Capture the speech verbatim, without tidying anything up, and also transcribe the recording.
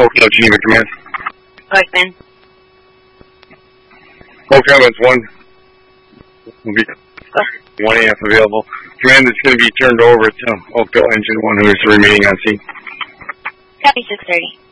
Oakville, Geneva Command. Oakman. Oak Island's one will be one A F available. Command is going to be turned over to Oakville Engine one, who is remaining on scene. Copy six thirty.